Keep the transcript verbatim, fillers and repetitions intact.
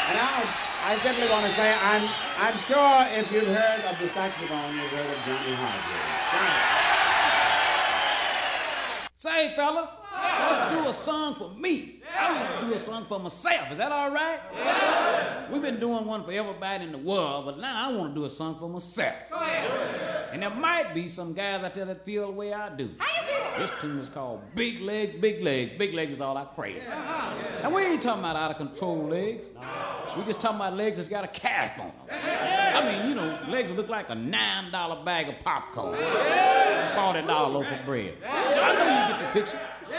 And now, I simply want to say, I'm, I'm sure if you've heard of the saxophone, you've heard of Johnny Hardway. Say, fellas, let's do a song for me. I want to do a song for myself. Is that all right? Yeah. We've been doing one for everybody in the world, but now I want to do a song for myself. Go ahead. And there might be some guys out there that feel the way I do. How you feel? This tune is called Big Legs, Big Legs. Big Legs is all I crave. Uh-huh. And we ain't talking about out-of-control legs. No. We just talking about legs that's got a calf on them. I mean, you know, legs that look like a nine dollar bag of popcorn. forty dollars loaf of bread. I know you get the picture.